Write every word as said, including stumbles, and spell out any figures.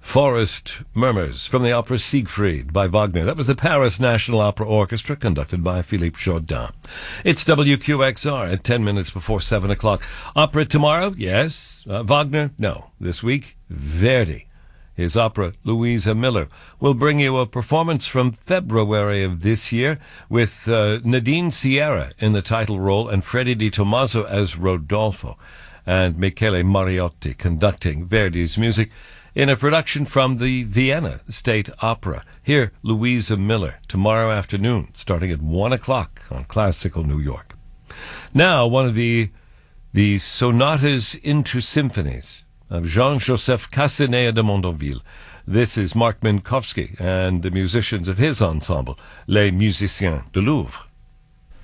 Forest Murmurs from the opera Siegfried by Wagner. That was the Paris National Opera Orchestra, conducted by Philippe Jourdain. It's W Q X R at ten minutes before seven o'clock. Opera tomorrow? Yes. Uh, Wagner? No. This week? Verdi. His opera, Louisa Miller, will bring you a performance from February of this year with uh, Nadine Sierra in the title role and Freddie Di Tommaso as Rodolfo, and Michele Mariotti conducting Verdi's music in a production from the Vienna State Opera. Here, Louisa Miller, tomorrow afternoon, starting at one o'clock on Classical New York. Now, one of the, the sonatas into symphonies of Jean-Joseph Castaneda de Mondonville. This is Mark Minkowski and the musicians of his ensemble, Les Musiciens du Louvre.